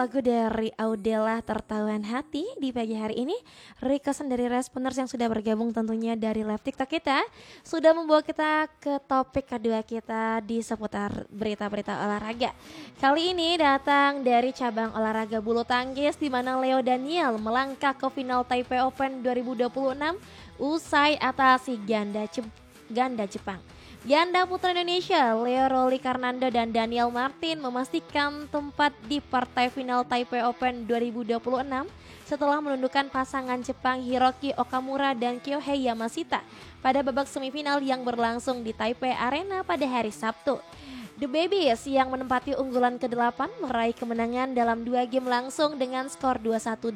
lagu dari Audela Tertawan Hati di pagi hari ini. Requestan dari responers yang sudah bergabung tentunya dari live TikTok kita sudah membawa kita ke topik kedua kita di seputar berita-berita olahraga. Kali ini datang dari cabang olahraga bulu tangkis di mana Leo Daniel melangkah ke final Taipei Open 2026 usai atasi ganda Jepang. Ganda putra Indonesia, Leo Rolly Karnando dan Daniel Martin memastikan tempat di partai final Taipei Open 2026 setelah menundukkan pasangan Jepang Hiroki Okamura dan Kyohei Yamashita pada babak semifinal yang berlangsung di Taipei Arena pada hari Sabtu. The Babies yang menempati unggulan ke-8 meraih kemenangan dalam 2 game langsung dengan skor 21-18,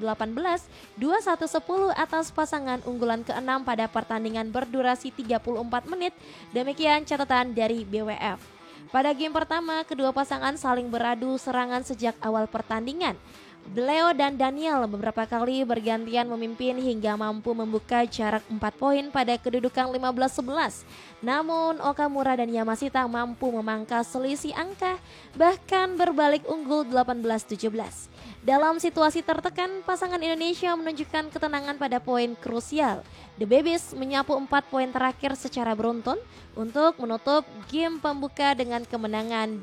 21-10 atas pasangan unggulan ke-6 pada pertandingan berdurasi 34 menit. Demikian catatan dari BWF. Pada game pertama, kedua pasangan saling beradu serangan sejak awal pertandingan. Leo dan Daniel beberapa kali bergantian memimpin hingga mampu membuka jarak 4 poin pada kedudukan 15-11. Namun Okamura dan Yamashita mampu memangkas selisih angka bahkan berbalik unggul 18-17. Dalam situasi tertekan, pasangan Indonesia menunjukkan ketenangan pada poin krusial. The Babies menyapu 4 poin terakhir secara beruntun untuk menutup game pembuka dengan kemenangan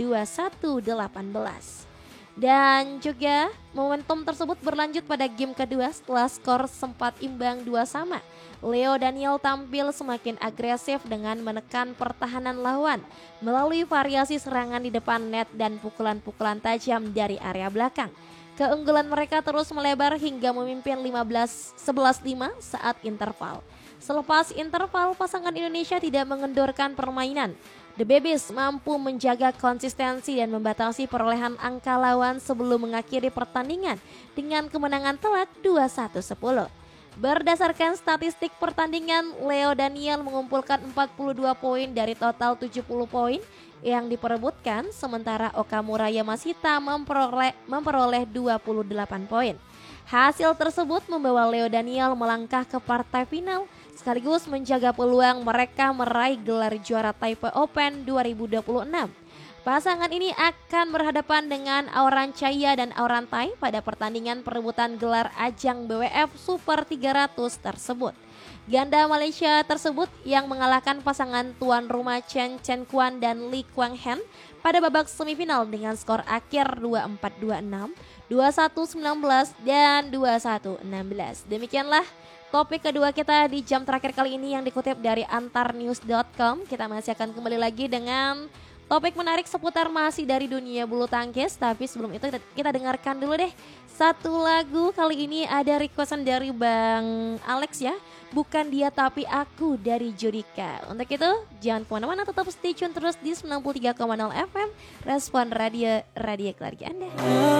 21-18. Dan juga momentum tersebut berlanjut pada game kedua setelah skor sempat imbang 2-2. Leo Daniel tampil semakin agresif dengan menekan pertahanan lawan melalui variasi serangan di depan net dan pukulan-pukulan tajam dari area belakang. Keunggulan mereka terus melebar hingga memimpin 11-5 saat interval. Selepas interval, pasangan Indonesia tidak mengendorkan permainan. The Babies mampu menjaga konsistensi dan membatasi perolehan angka lawan sebelum mengakhiri pertandingan dengan kemenangan telak 21-10. Berdasarkan statistik pertandingan, Leo Daniel mengumpulkan 42 poin dari total 70 poin yang diperebutkan, sementara Okamura Yamashita memperoleh 28 poin. Hasil tersebut membawa Leo Daniel melangkah ke partai final sekaligus menjaga peluang mereka meraih gelar juara Taipei Open 2026. Pasangan ini akan berhadapan dengan Auran Chaya dan Auran Tai pada pertandingan perebutan gelar ajang BWF Super 300 tersebut. Ganda Malaysia tersebut yang mengalahkan pasangan tuan rumah Chen Kuan dan Lee Kwang Hen pada babak semifinal dengan skor akhir 24-26, 21-19 dan 21-16. Demikianlah topik kedua kita di jam terakhir kali ini yang dikutip dari antarnews.com. Kita masih akan kembali lagi dengan topik menarik seputar masih dari dunia bulu tangkis. Tapi sebelum itu kita dengarkan dulu deh satu lagu. Kali ini ada requestan dari Bang Alex ya, Bukan Dia Tapi Aku dari Judika. Untuk itu jangan kemana-mana, tetap stay tune terus di 93,0 FM Respon Radio keluarga Anda.